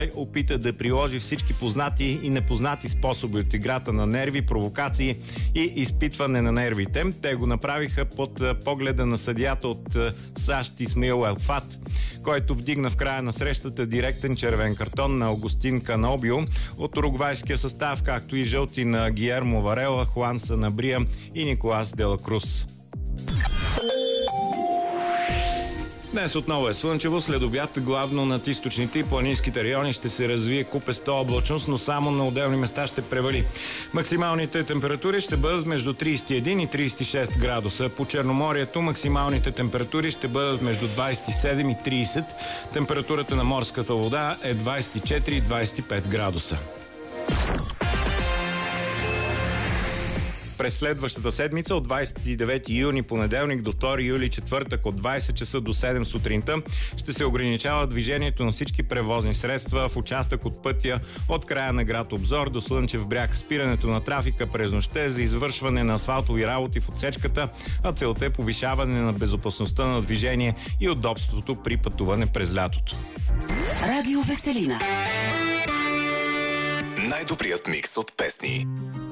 опита да приложи всички познати и непознати способи от играта на нерви, провокации и изпитване на нервите. Те го направиха под погледа на съдията от САЩ Исмаил Елфат, който вдигна в края на срещата директен червен картон на Аугустин Канобио от уругвайския състав, както и жълти на Гиермо Варела, Хуан Санабрия и Николас Дела Круз. Днес отново е слънчево, след обяд главно над източните и планинските райони ще се развие купеста облачност, но само на отделни места ще превали. Максималните температури ще бъдат между 31 и 36 градуса. По Черноморието максималните температури ще бъдат между 27 и 30. Температурата на морската вода е 24 и 25 градуса. През следващата седмица от 29 юни понеделник до 2 юли четвъртък от 20 часа до 7 сутринта ще се ограничава движението на всички превозни средства в участък от пътя от края на град Обзор до Слънчев бряг. Спирането на трафика през нощта за извършване на асфалтови работи в отсечката, а целта е повишаване на безопасността на движение и удобството при пътуване през лятото. Радио Веселина. Най-добрият микс от песни.